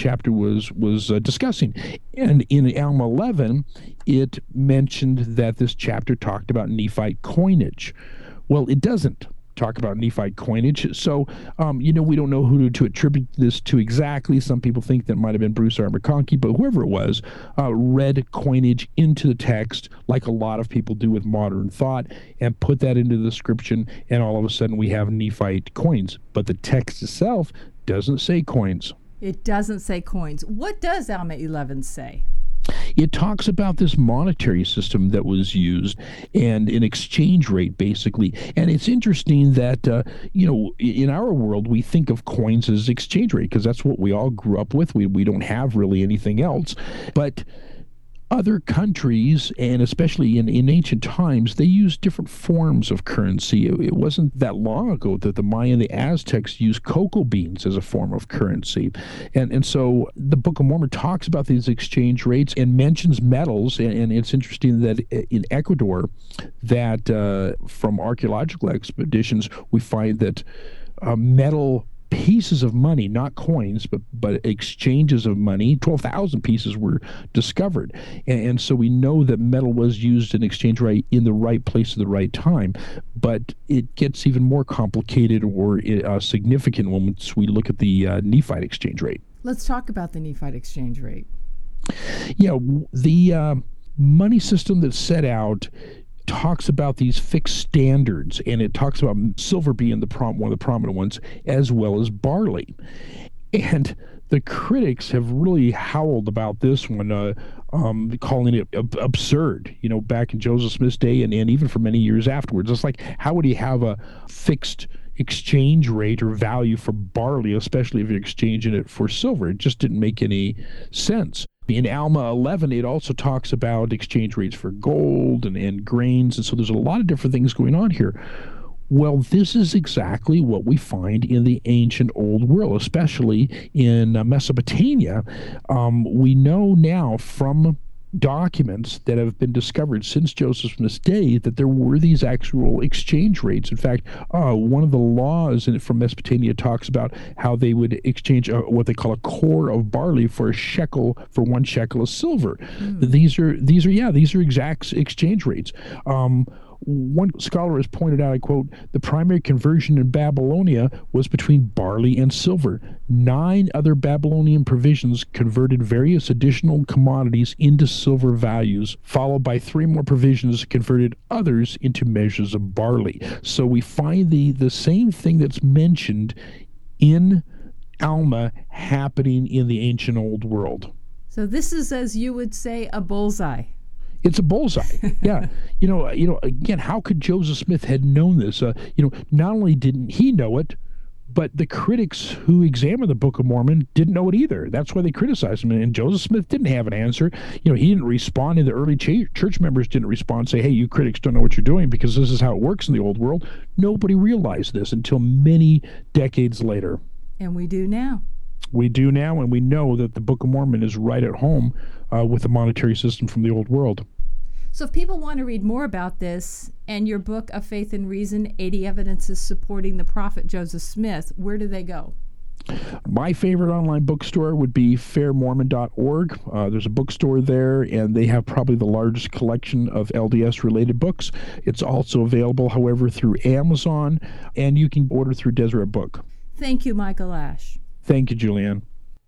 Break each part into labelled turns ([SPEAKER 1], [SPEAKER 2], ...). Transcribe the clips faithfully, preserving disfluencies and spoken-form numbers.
[SPEAKER 1] chapter was was uh, discussing. And in Alma eleven, it mentioned that this chapter talked about Nephite coinage. Well, it doesn't talk about Nephite coinage. So, um, you know, we don't know who to, to attribute this to exactly. Some people think that it might have been Bruce R. McConkie, but whoever it was, uh, read coinage into the text like a lot of people do with modern thought and put that into the description, and all of a sudden we have Nephite coins. But the text itself doesn't say coins.
[SPEAKER 2] It doesn't say coins. What does Alma eleven say?
[SPEAKER 1] It talks about this monetary system that was used and an exchange rate, basically. And it's interesting that, uh, you know, in our world, we think of coins as exchange rate because that's what we all grew up with. We, we don't have really anything else. But other countries, and especially in, in ancient times, they used different forms of currency. It, it wasn't that long ago that the Maya and the Aztecs used cocoa beans as a form of currency. And and so the Book of Mormon talks about these exchange rates and mentions metals. And, and it's interesting that in Ecuador, that uh, from archaeological expeditions, we find that uh, metal pieces of money, not coins, but but exchanges of money, twelve thousand pieces were discovered. And, and so we know that metal was used in exchange rate in the right place at the right time. But it gets even more complicated or uh, significant once we look at the uh, Nephite exchange rate.
[SPEAKER 2] Let's talk about the Nephite exchange rate.
[SPEAKER 1] Yeah, the uh, money system that's set out talks about these fixed standards, and it talks about silver being the prom- one of the prominent ones, as well as barley. And the critics have really howled about this one, uh, um, calling it ab- absurd, you know, back in Joseph Smith's day and, and even for many years afterwards. It's like, how would he have a fixed exchange rate or value for barley, especially if you're exchanging it for silver? It just didn't make any sense. In Alma eleven, it also talks about exchange rates for gold and, and grains, and so there's a lot of different things going on here. Well, this is exactly what we find in the ancient Old World, especially in uh, Mesopotamia. Um, we know now from documents that have been discovered since Joseph Smith's day that there were these actual exchange rates. In fact, uh, one of the laws in, from Mesopotamia talks about how they would exchange uh, what they call a core of barley for a shekel, for one shekel of silver. Mm. These are, these are, yeah, these are exact exchange rates. Um, One scholar has pointed out, I quote, the primary conversion in Babylonia was between barley and silver. Nine other Babylonian provisions converted various additional commodities into silver values, followed by three more provisions converted others into measures of barley. So we find the, the same thing that's mentioned in Alma happening in the ancient Old World.
[SPEAKER 2] So this is, as you would say, a bullseye.
[SPEAKER 1] It's a bullseye. Yeah. You know, you know, again, how could Joseph Smith had known this? Uh, you know, not only didn't he know it, but the critics who examined the Book of Mormon didn't know it either. That's why they criticized him. And Joseph Smith didn't have an answer. You know, he didn't respond, and the early ch- church members didn't respond and say, hey, you critics don't know what you're doing because this is how it works in the old world. Nobody realized this until many decades later.
[SPEAKER 2] And we do now.
[SPEAKER 1] We do now, and we know that the Book of Mormon is right at home uh, with the monetary system from the old world.
[SPEAKER 2] So if people want to read more about this and your book, Of Faith and Reason, eighty Evidences Supporting the Prophet Joseph Smith, where do they go?
[SPEAKER 1] My favorite online bookstore would be fair mormon dot org. Uh, there's a bookstore there, and they have probably the largest collection of L D S-related books. It's also available, however, through Amazon, and you can order through Deseret Book.
[SPEAKER 2] Thank you, Michael Ash.
[SPEAKER 1] Thank you, Julianne.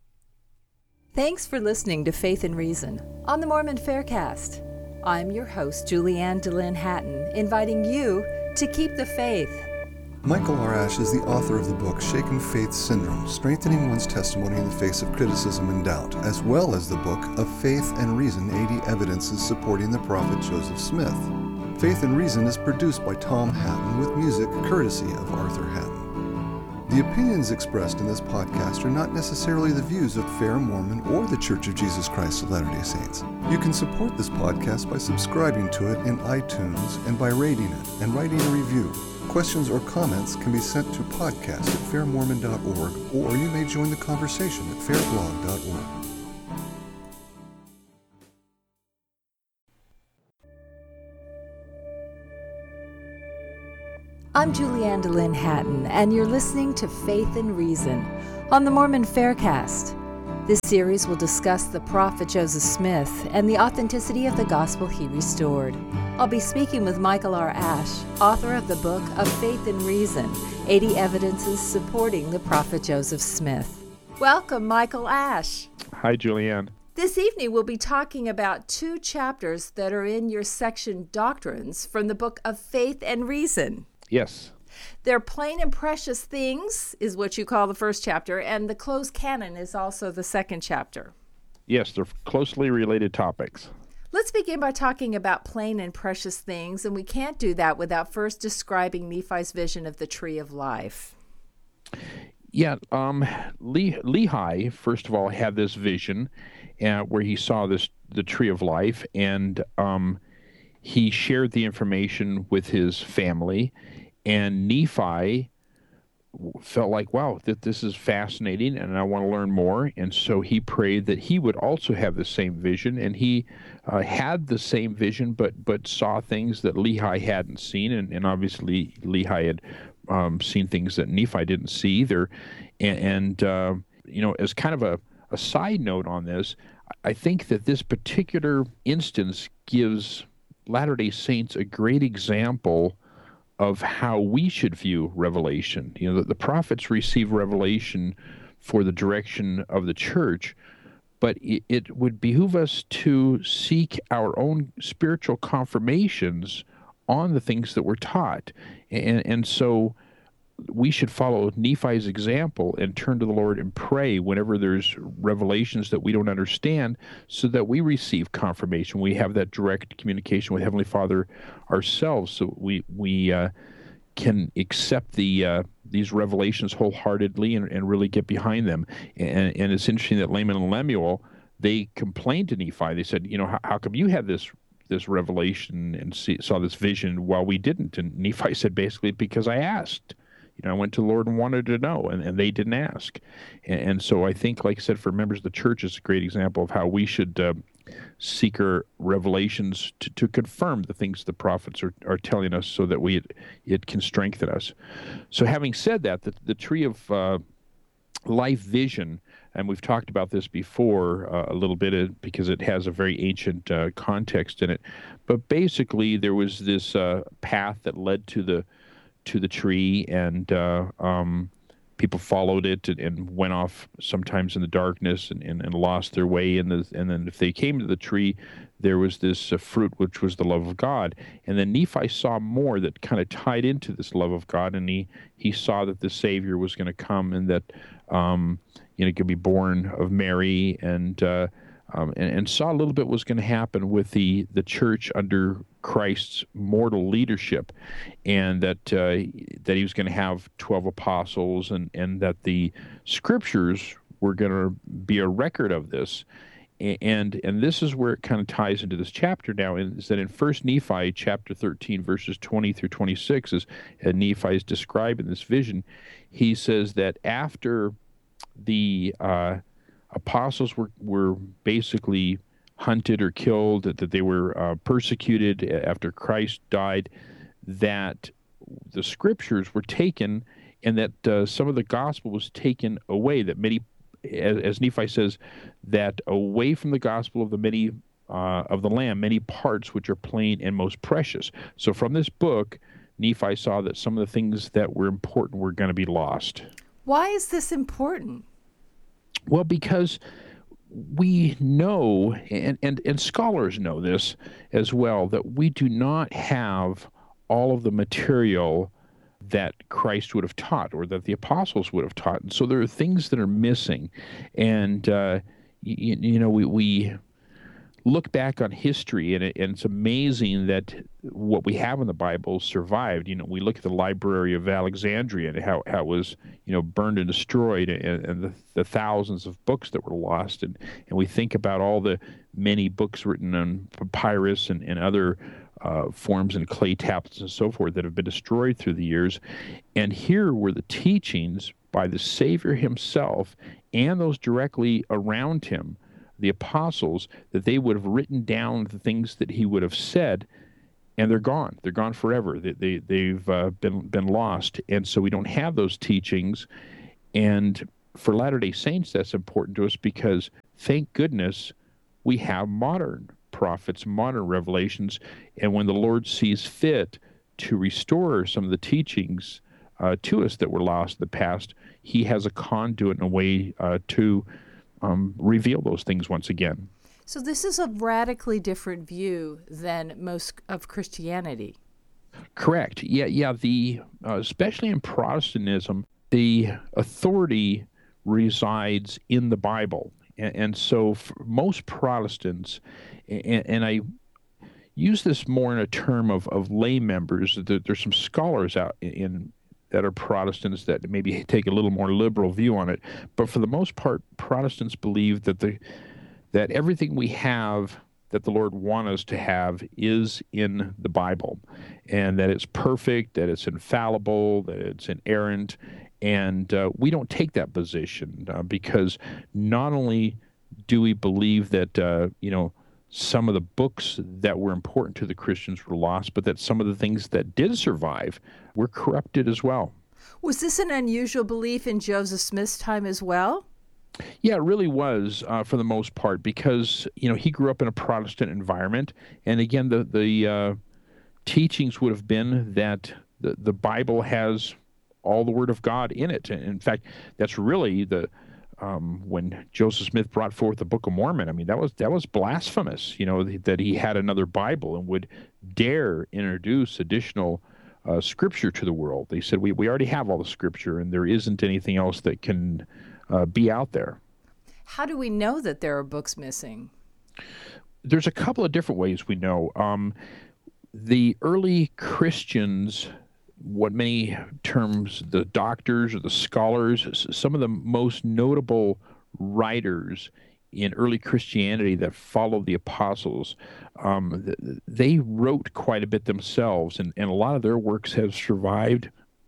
[SPEAKER 3] Thanks for listening to Faith and Reason on the Mormon Faircast. I'm your host, Julianne DeLynn Hatton, inviting you to keep the faith.
[SPEAKER 4] Michael R. Ash is the author of the book Shaken Faith Syndrome, Strengthening One's Testimony in the Face of Criticism and Doubt, as well as the book Of Faith and Reason, eighty Evidences Supporting the Prophet Joseph Smith. Faith and Reason is produced by Tom Hatton with music courtesy of Arthur Hatton. The opinions expressed in this podcast are not necessarily the views of Fair Mormon or the Church of Jesus Christ of Latter-day Saints. You can support this podcast by subscribing to it in iTunes and by rating it and writing a review. Questions or comments can be sent to podcast at fair mormon dot org, or you may join the conversation at fair blog dot org.
[SPEAKER 3] I'm Julianne DeLynn Hatton, and you're listening to Faith and Reason on the Mormon Faircast. This series will discuss the prophet Joseph Smith and the authenticity of the gospel he restored. I'll be speaking with Michael R. Ash, author of the book Of Faith and Reason, eighty Evidences Supporting the Prophet Joseph Smith. Welcome, Michael Ash.
[SPEAKER 1] Hi, Julianne.
[SPEAKER 3] This evening we'll be talking about two chapters that are in your section Doctrines from the book Of Faith and Reason.
[SPEAKER 1] Yes.
[SPEAKER 3] They're Plain and Precious Things is what you call the first chapter, and the Closed Canon is also the second chapter.
[SPEAKER 1] Yes, they're closely related topics.
[SPEAKER 3] Let's begin by talking about plain and precious things, and we can't do that without first describing Nephi's vision of the tree of life.
[SPEAKER 1] Yeah, um, Le- Lehi, first of all, had this vision uh, where he saw this the tree of life, and um, he shared the information with his family. And Nephi felt like, wow, that this is fascinating, and I want to learn more. And so he prayed that he would also have the same vision, and he uh, had the same vision, but but saw things that Lehi hadn't seen, and, and obviously Lehi had um, seen things that Nephi didn't see either. And, and uh, you know, as kind of a, a side note on this, I think that this particular instance gives Latter-day Saints a great example of how we should view revelation. You know, the, the prophets receive revelation for the direction of the church, but it, it would behoove us to seek our own spiritual confirmations on the things that we're taught. And, and so we should follow Nephi's example and turn to the Lord and pray whenever there's revelations that we don't understand, so that we receive confirmation. We have that direct communication with Heavenly Father ourselves, so we we uh, can accept the uh, these revelations wholeheartedly and, and really get behind them. And, and it's interesting that Laman and Lemuel, they complained to Nephi. They said, you know, how, how come you had this this revelation and see, saw this vision while we didn't? And Nephi said, basically, because I asked. You know, I went to the Lord and wanted to know, and, and they didn't ask. And, and so I think, like I said, for members of the church, it's a great example of how we should uh, seek our revelations to, to confirm the things the prophets are, are telling us, so that we it, it can strengthen us. So having said that, the, the tree of uh, life vision, and we've talked about this before uh, a little bit uh, because it has a very ancient uh, context in it. But basically, there was this uh, path that led to the to the tree, and uh, um, people followed it and, and went off sometimes in the darkness and, and, and lost their way. And, the, and then if they came to the tree, there was this uh, fruit, which was the love of God. And then Nephi saw more that kind of tied into this love of God, and he, he saw that the Savior was going to come, and that um, you know, he could be born of Mary, and, uh, um, and and saw a little bit what was going to happen with the, the church under Christ's mortal leadership, and that uh, that he was going to have twelve apostles, and, and that the scriptures were going to be a record of this. And and this is where it kind of ties into this chapter now, is that in First Nephi chapter thirteen, verses twenty through twenty-six, as Nephi is describing this vision, he says that after the uh, apostles were, were basically hunted or killed, that, that they were uh, persecuted after Christ died, that the scriptures were taken, and that uh, some of the gospel was taken away, that many, as, as Nephi says, that away from the gospel of the many uh, of the Lamb, many parts which are plain and most precious. So from this book, Nephi saw that some of the things that were important were going to be lost.
[SPEAKER 3] Why is this important?
[SPEAKER 1] Well, because we know, and, and, and scholars know this as well, that we do not have all of the material that Christ would have taught, or that the apostles would have taught. And so there are things that are missing. And, uh, you, you know, we, we look back on history, and, it, and it's amazing that what we have in the Bible survived. You know, we look at the Library of Alexandria and how, how it was, you know, burned and destroyed, and, and the, the thousands of books that were lost. And, and we think about all the many books written on papyrus and, and other uh, forms and clay tablets and so forth that have been destroyed through the years. And here were the teachings by the Savior himself and those directly around him, the apostles, that they would have written down the things that he would have said, and they're gone. They're gone forever. They, they, they've uh, been been lost. And so we don't have those teachings. And for Latter-day Saints, that's important to us because, thank goodness, we have modern prophets, modern revelations, and when the Lord sees fit to restore some of the teachings uh, to us that were lost in the past, he has a conduit and a way uh, to um, reveal those things once again.
[SPEAKER 3] So this is a radically different view than most of Christianity.
[SPEAKER 1] Correct. Yeah, yeah. The uh, especially in Protestantism, the authority resides in the Bible, and, and so for most Protestants, and, and I use this more in a term of, of lay members. There's some scholars out in, in that are Protestants that maybe take a little more liberal view on it, but for the most part, Protestants believe that the that everything we have that the Lord wants us to have is in the Bible, and that it's perfect, that it's infallible, that it's inerrant, and uh, we don't take that position uh, because not only do we believe that, uh, you know, some of the books that were important to the Christians were lost, but that some of the things that did survive were corrupted as well.
[SPEAKER 3] Was this an unusual belief in Joseph Smith's time as well?
[SPEAKER 1] Yeah, it really was uh, for the most part because, you know, he grew up in a Protestant environment. And again, the, the uh, teachings would have been that the, the Bible has all the Word of God in it. And in fact, that's really the, um, when Joseph Smith brought forth the Book of Mormon, I mean, that was, that was blasphemous, you know, that he had another Bible and would dare introduce additional uh, scripture to the world. They said, we, we already have all the scripture and there isn't anything else that can Uh, be out there.
[SPEAKER 3] How do we know that there are books missing?
[SPEAKER 1] There's a couple of different ways we know. Um, the early Christians, what many terms the doctors or the scholars, some of the most notable writers in early Christianity that followed the apostles, um, they wrote quite a bit themselves, and, and a lot of their works have survived.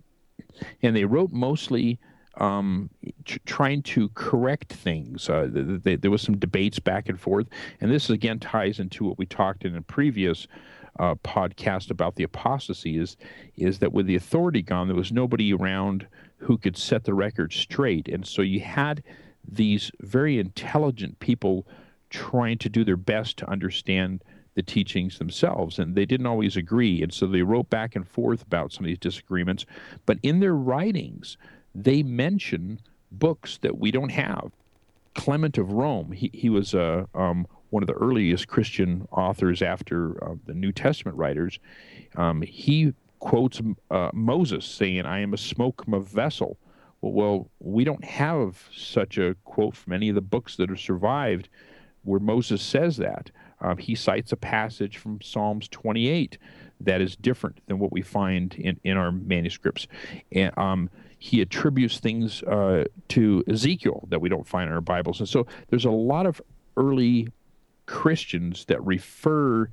[SPEAKER 1] And they wrote mostly Um, tr- trying to correct things. Uh, th- th- there was some debates back and forth, and this again ties into what we talked in a previous uh, podcast about the apostasy, is, is that with the authority gone, there was nobody around who could set the record straight, and so you had these very intelligent people trying to do their best to understand the teachings themselves, and they didn't always agree, and so they wrote back and forth about some of these disagreements, but in their writings, they mention books that we don't have. Clement of Rome, he, he was uh, um, one of the earliest Christian authors after uh, the New Testament writers. Um, he quotes uh, Moses saying, "I am a smoke from a vessel." Well, well, we don't have such a quote from any of the books that have survived where Moses says that. Um, he cites a passage from Psalms twenty-eight that is different than what we find in, in our manuscripts. And um, he attributes things uh, to Ezekiel that we don't find in our Bibles. And so there's a lot of early Christians that refer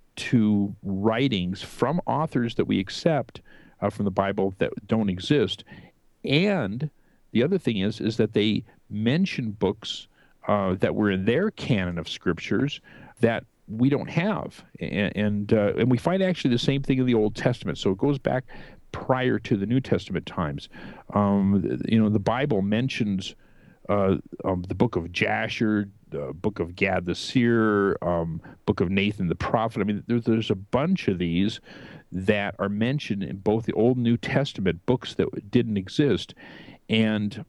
[SPEAKER 1] to writings from authors that we accept uh, from the Bible that don't exist. And the other thing is, is that they mention books uh, that were in their canon of scriptures that we don't have, and and, uh, and we find actually the same thing in the Old Testament. So it goes back prior to the New Testament times. Um, you know, the Bible mentions uh, um, the book of Jasher, the book of Gad the seer, um, book of Nathan the prophet. I mean, there's there's a bunch of these that are mentioned in both the Old and New Testament books that didn't exist, and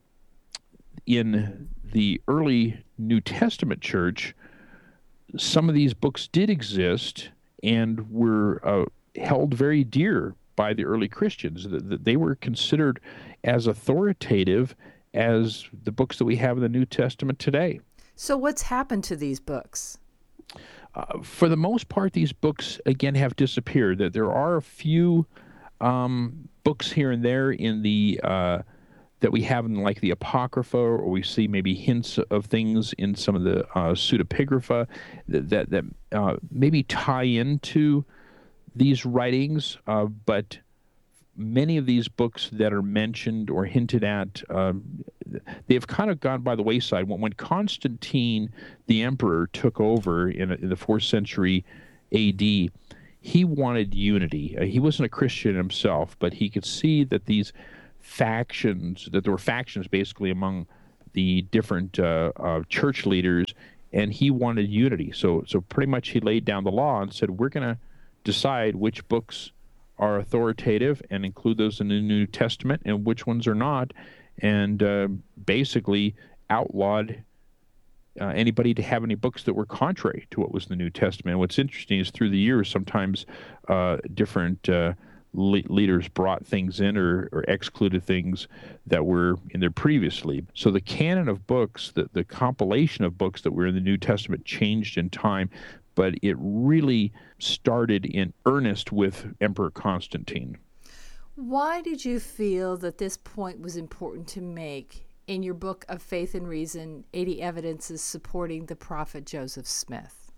[SPEAKER 1] in the early New Testament church, some of these books did exist and were uh, held very dear by the early Christians. They were considered as authoritative as the books that we have in the New Testament today.
[SPEAKER 3] So what's happened to these books?
[SPEAKER 1] Uh, for the most part, these books, again, have disappeared. That There are a few um, books here and there in the uh, that we have in like the Apocrypha, or we see maybe hints of things in some of the uh, pseudepigrapha that that, that uh, maybe tie into these writings, uh, but many of these books that are mentioned or hinted at, um, they've kind of gone by the wayside. When, when Constantine, the emperor, took over in, in the fourth century A D, he wanted unity. Uh, he wasn't a Christian himself, but he could see that these factions, that there were factions basically among the different uh, uh, church leaders, and he wanted unity. So, so pretty much he laid down the law and said, we're going to decide which books are authoritative and include those in the New Testament and which ones are not, and uh, basically outlawed uh, anybody to have any books that were contrary to what was in the New Testament. And what's interesting is through the years, sometimes uh, different uh, le- leaders brought things in or, or excluded things that were in there previously. So the canon of books, the, the compilation of books that were in the New Testament changed in time, but it really started in earnest with Emperor Constantine.
[SPEAKER 3] Why did you feel that this point was important to make in your book of Faith and Reason, eighty Evidences Supporting the Prophet Joseph Smith?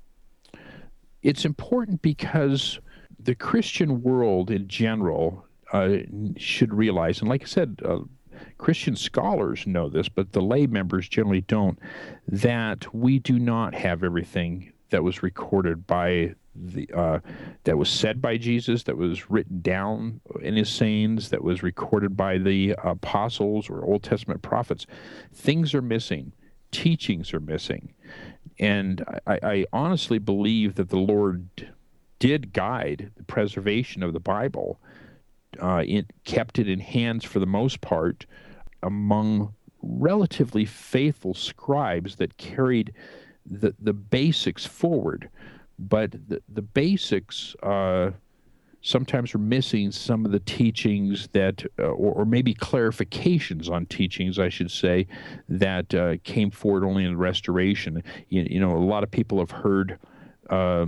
[SPEAKER 1] It's important because the Christian world in general uh, should realize, and like I said, uh, Christian scholars know this, but the lay members generally don't, that we do not have everything that was recorded by the uh, that was said by Jesus, that was written down in his sayings, that was recorded by the apostles or Old Testament prophets. Things are missing. Teachings are missing. And I, I honestly believe that the Lord did guide the preservation of the Bible. Uh, it kept it in hands for the most part among relatively faithful scribes that carried the the basics forward. But the, the basics uh, sometimes are missing some of the teachings that, uh, or, or maybe clarifications on teachings, I should say, that uh, came forward only in the Restoration. You, you know, a lot of people have heard uh,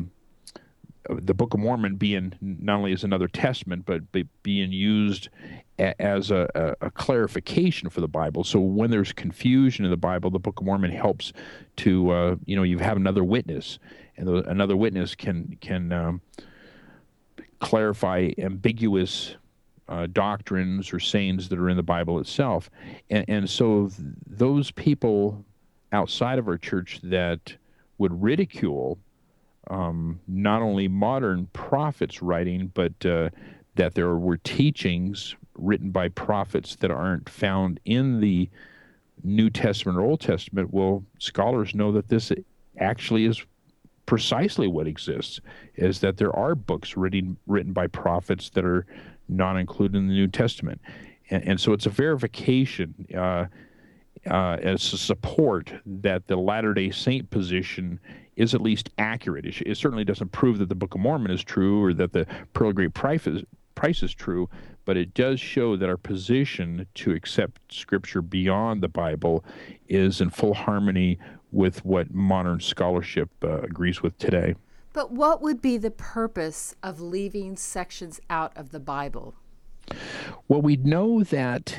[SPEAKER 1] the Book of Mormon being not only as another testament, but be, being used a, as a, a, a clarification for the Bible. So when there's confusion in the Bible, the Book of Mormon helps to, uh, you know, you have another witness. And the, another witness can can um, clarify ambiguous uh, doctrines or sayings that are in the Bible itself. And, and so th- those people outside of our church that would ridicule um, not only modern prophets writing, but uh, that there were teachings written by prophets that aren't found in the New Testament or Old Testament, well, scholars know that this actually is precisely what exists, is that there are books written written by prophets that are not included in the New Testament. And, and so it's a verification uh, uh, as a support that the Latter-day Saint position is at least accurate. It, it certainly doesn't prove that the Book of Mormon is true or that the Pearl of Great Price is, Price is true, but it does show that our position to accept Scripture beyond the Bible is in full harmony with what modern scholarship uh, agrees with today.
[SPEAKER 3] But what would be the purpose of leaving sections out of the Bible?
[SPEAKER 1] Well, we know that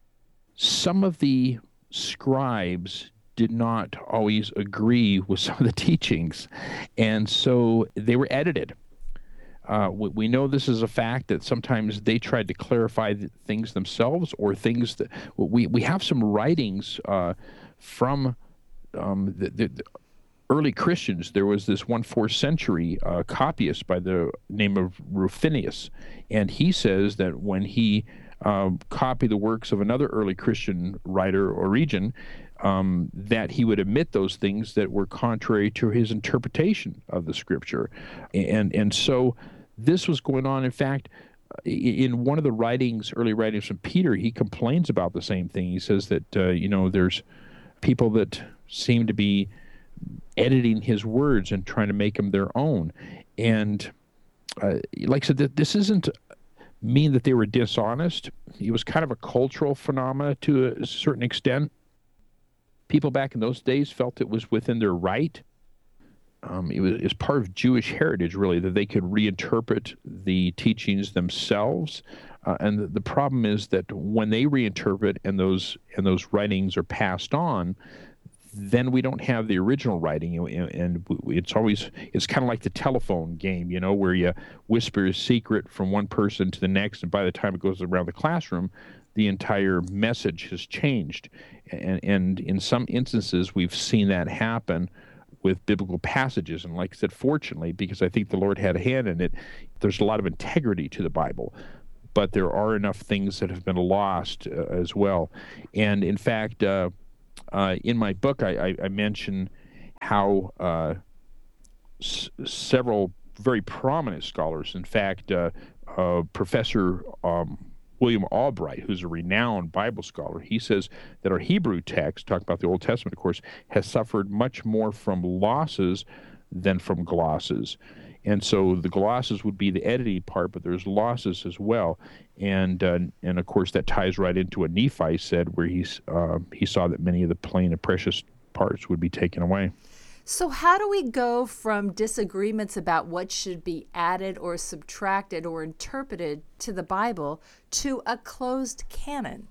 [SPEAKER 1] some of the scribes did not always agree with some of the teachings, and so they were edited. Uh, we, we know this is a fact that sometimes they tried to clarify the things themselves, or things that we we have some writings uh, from um, the, the, the early Christians. There was this one fourth century uh, copyist by the name of Rufinus, and he says that when he uh, copied the works of another early Christian writer, Origen, um, that he would omit those things that were contrary to his interpretation of the Scripture, and and so this was going on. In fact, in one of the writings, early writings from Peter, he complains about the same thing. He says that uh, you know there's people that seem to be editing his words and trying to make them their own. And uh, like I said, that this isn't mean that they were dishonest. It was kind of a cultural phenomena to a certain extent. People back in those days felt it was within their right. Um, it was, it was part of Jewish heritage, really, that they could reinterpret the teachings themselves. Uh, and the, the problem is that when they reinterpret and those and those writings are passed on, then we don't have the original writing, and it's always, it's kind of like the telephone game, you know, where you whisper a secret from one person to the next, and by the time it goes around the classroom, the entire message has changed. And, and in some instances, we've seen that happen with biblical passages. And like I said, fortunately, because I think the Lord had a hand in it, there's a lot of integrity to the Bible. But there are enough things that have been lost uh, as well. And in fact, uh, uh, in my book, I, I, I mention how uh, s- several very prominent scholars, in fact, uh, uh, Professor um, William Albright, who's a renowned Bible scholar, he says that our Hebrew text, talking about the Old Testament, of course, has suffered much more from losses than from glosses. And so the glosses would be the editing part, but there's losses as well. And uh, and of course that ties right into what Nephi said, where he's, uh, he saw that many of the plain and precious parts would be taken away.
[SPEAKER 3] So how do we go from disagreements about what should be added or subtracted or interpreted to the Bible to a closed canon?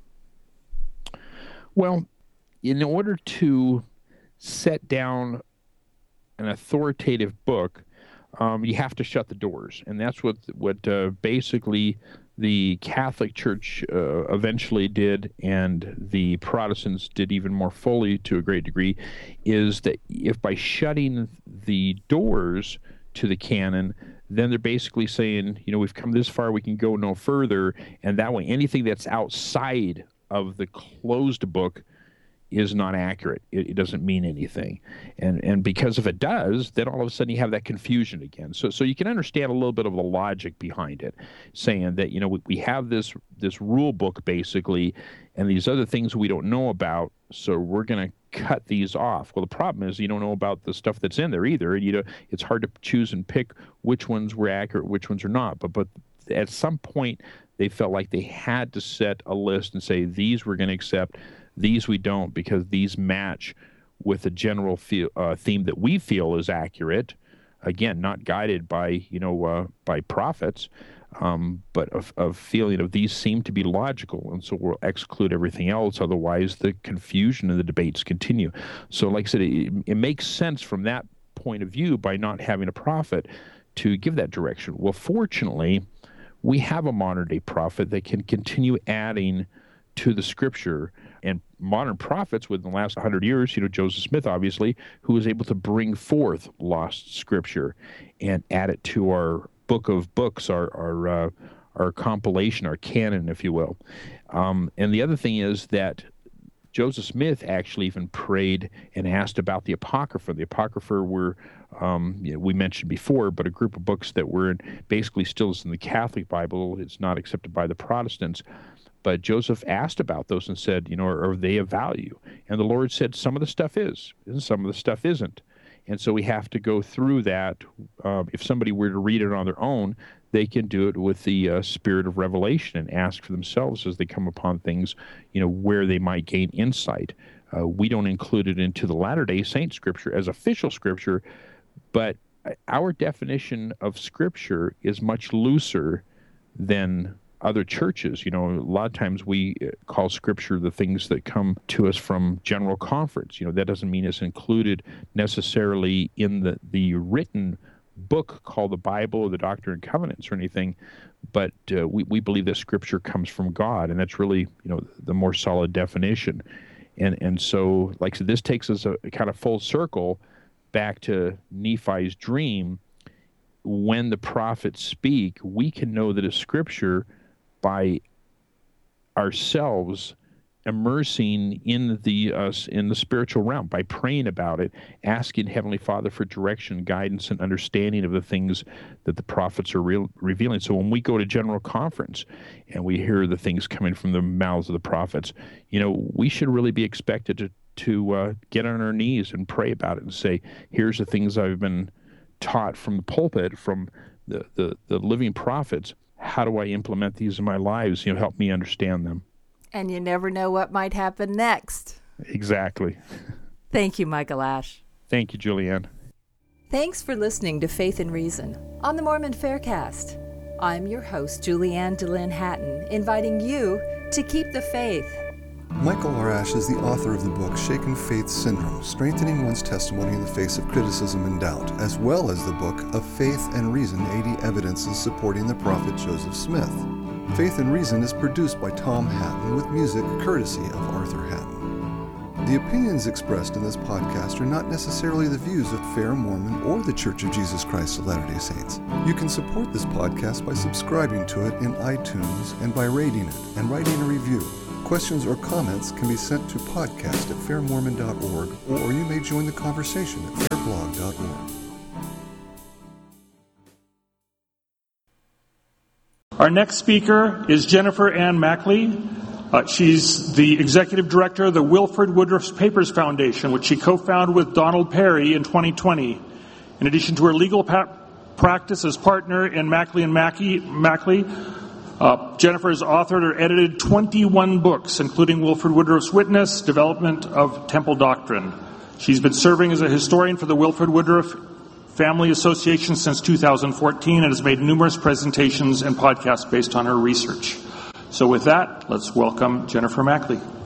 [SPEAKER 1] Well, in order to set down an authoritative book, um, you have to shut the doors. And that's what, what uh, basically the Catholic Church uh, eventually did, and the Protestants did even more fully to a great degree, is that if by shutting the doors to the canon, then they're basically saying, you know, we've come this far, we can go no further, and that way anything that's outside of the closed book is not accurate. It, it doesn't mean anything. And and because if it does, then all of a sudden you have that confusion again. So so you can understand a little bit of the logic behind it, saying that, you know, we, we have this this rule book basically, and these other things we don't know about, so we're going to cut these off. Well, the problem is you don't know about the stuff that's in there either, and you know, it's hard to choose and pick which ones were accurate, which ones are not. But but at some point they felt like they had to set a list and say, these we're going to accept, these we don't, because these match with a general feel, uh, theme that we feel is accurate. Again, not guided by, you know, uh, by prophets, um, but of, of feeling of these seem to be logical, and so we'll exclude everything else. Otherwise, the confusion and the debates continue. So, like I said, it, it makes sense from that point of view by not having a prophet to give that direction. Well, fortunately, we have a modern-day prophet that can continue adding to the Scripture. And modern prophets within the last one hundred years, you know, Joseph Smith, obviously, who was able to bring forth lost Scripture and add it to our book of books, our our, uh, our compilation, our canon, if you will. Um, and the other thing is that Joseph Smith actually even prayed and asked about the Apocrypha. The Apocrypha were, um, you know, we mentioned before, but a group of books that were in, basically still in the Catholic Bible. It's not accepted by the Protestants. But Joseph asked about those and said, you know, are, are they of value? And the Lord said, some of the stuff is, and some of the stuff isn't. And so we have to go through that. Uh, if somebody were to read it on their own, they can do it with the uh, spirit of revelation and ask for themselves as they come upon things, you know, where they might gain insight. Uh, we don't include it into the Latter-day Saint Scripture as official Scripture, but our definition of Scripture is much looser than other churches. You know, a lot of times we call Scripture the things that come to us from General Conference. You know, that doesn't mean it's included necessarily in the, the written book called the Bible or the Doctrine and Covenants or anything, but uh, we, we believe that Scripture comes from God, and that's really, you know, the more solid definition. And and so, like I said, this takes us a, a kind of full circle back to Nephi's dream. When the prophets speak, we can know that it's Scripture by ourselves immersing in the uh, in the spiritual realm, by praying about it, asking Heavenly Father for direction, guidance, and understanding of the things that the prophets are re- revealing. So when we go to General Conference and we hear the things coming from the mouths of the prophets, you know, we should really be expected to to uh, get on our knees and pray about it and say, here's the things I've been taught from the pulpit, from the, the, the living prophets. How do I implement these in my lives? You know, help me understand them.
[SPEAKER 3] And you never know what might happen next.
[SPEAKER 1] Exactly.
[SPEAKER 3] Thank you, Michael Ash.
[SPEAKER 1] Thank you, Julianne.
[SPEAKER 3] Thanks for listening to Faith and Reason on the Mormon Faircast. I'm your host, Julianne DeLynn Hatton, inviting you to keep the faith.
[SPEAKER 4] Michael R. Ash is the author of the book Shaken Faith Syndrome, Strengthening One's Testimony in the Face of Criticism and Doubt, as well as the book Of Faith and Reason, eighty Evidences Supporting the Prophet Joseph Smith. Faith and Reason is produced by Tom Hatton with music courtesy of Arthur Hatton. The opinions expressed in this podcast are not necessarily the views of Fair Mormon or the Church of Jesus Christ of Latter-day Saints. You can support this podcast by subscribing to it in iTunes and by rating it and writing a review. Questions or comments can be sent to podcast at fair mormon dot org, or you may join the conversation at fair blog dot org.
[SPEAKER 5] Our next speaker is Jennifer Ann Mackley. Uh, she's the executive director of the Wilford Woodruff Papers Foundation, which she co-founded with Donald Perry in twenty twenty. In addition to her legal pa- practice as partner in Mackley and Mackey, Mackley, uh, Jennifer has authored or edited twenty-one books, including Wilford Woodruff's Witness, Development of Temple Doctrine. She's been serving as a historian for the Wilford Woodruff Family Association since two thousand fourteen and has made numerous presentations and podcasts based on her research. So with that, let's welcome Jennifer Mackley.